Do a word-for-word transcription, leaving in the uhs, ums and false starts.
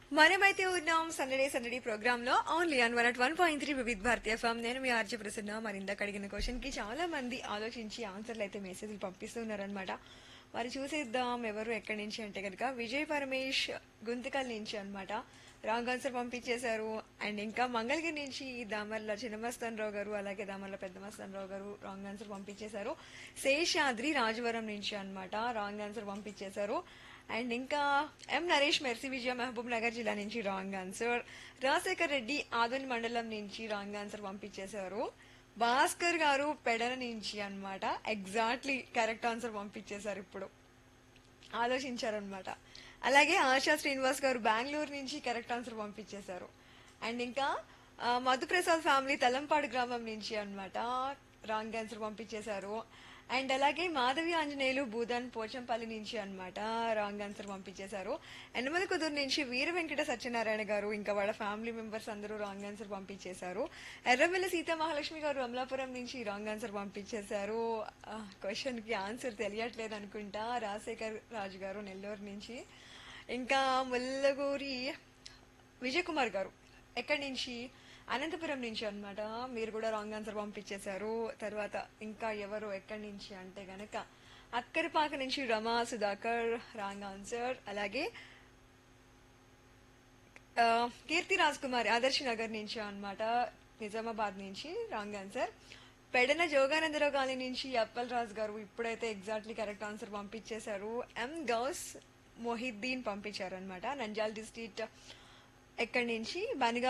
మనమైతే ఉన్నాం సందడే సందడి ప్రోగ్రామ్ లో only an one at one point three వివిధ భారతీయ ఫామ్. నేను మీ ఆర్జీ ప్రసన్న. మరి ఇందాక అడిగిన క్వశ్చన్ కి చాలా మంది ఆలోచించి ఆన్సర్లు అయితే మెసేజ్లు పంపిస్తున్నారనమాట. మరి చూసేద్దాం ఎవరు ఎక్కడి నుంచి అంటే కనుక విజయ్ పరమేష్ గుంతకల్ నుంచి అన్నమాట. రాంగ్ ఆన్సర్ పంపించేశారు. అండ్ ఇంకా మంగళగిరి నుంచి దామర్ల చిన్నమస్తాన్ రావు గారు, అలాగే దామర్ల పెద్ద మస్తాన్ రావు గారు రాంగ్ ఆన్సర్ పంపించేశారు. శేషాద్రి రాజవరం నుంచి అన్నమాట రాంగ్ ఆన్సర్ పంపించేశారు. అండ్ ఇంకా ఎం నరేష్ మెర్సీ విజయ మహబూబ్ నగర్ జిల్లా నుంచి రాంగ్ ఆన్సర్. రాజశేఖర్ రెడ్డి ఆదోని మండలం నుంచి రాంగ్ ఆన్సర్ పంపించేశారు. భాస్కర్ గారు పెడన నుంచి అన్నమాట ఎగ్జాక్ట్లీ కరెక్ట్ ఆన్సర్ పంపించేశారు. ఇప్పుడు ఆలోచించారనమాట. అలాగే ఆశా శ్రీనివాస్ గారు బెంగళూరు నుంచి కరెక్ట్ ఆన్సర్ పంపించేశారు. అండ్ ఇంకా ఆ, మధుప్రసాద్ ఫ్యామిలీ తలంపాడు గ్రామం నుంచి అన్నమాట రాంగ్ ఆన్సర్ పంపించేశారు. అండ్ అలాగే మాధవి ఆంజనేయులు భూదాన్ పోచంపల్లి నుంచి అన్నమాట రాంగ్ ఆన్సర్ పంపించేశారు. ఎనమల కుదురు నుంచి వీర వెంకట సత్యనారాయణ గారు ఇంకా వాళ్ళ ఫ్యామిలీ మెంబర్స్ అందరూ రాంగ్ ఆన్సర్ పంపించేశారు. ఎర్రవెల్లి సీతా మహాలక్ష్మి గారు అమలాపురం నుంచి రాంగ్ ఆన్సర్ పంపించేశారు. క్వశ్చన్ కి ఆన్సర్ తెలియట్లేదు అనుకుంటా. రాజశేఖర్ రాజు గారు నెల్లూరు నుంచి. ఇంకా ముల్లగూరి విజయ్ కుమార్ గారు ఎక్కడి నుంచి అనంతపురం నుంచి అన్నమాట మీరు కూడా రాంగ్ ఆన్సర్ పంపించేశారు. తర్వాత ఇంకా ఎవరు ఎక్కడి నుంచి అంటే గనక అక్కరిపాక నుంచి రమా సుధాకర్ రాంగ్ ఆన్సర్. అలాగే ఆ, కీర్తి రాజ్ కుమార్ ఆదర్శ్ నగర్ నుంచి అన్నమాట నిజామాబాద్ నుంచి wrong answer. Pedana Jogananda Rao colony నుంచి అప్పల్ రాజ్ గారు ఇప్పుడైతే ఎగ్జాక్ట్లీ కరెక్ట్ ఆన్సర్ పంపించేశారు. ఎం గౌస్ మొహిద్దీన్ పంపించారు అనమాట నంద్యాల డిస్ట్రిక్ట్ ఎక్కడి నుంచి బనిగా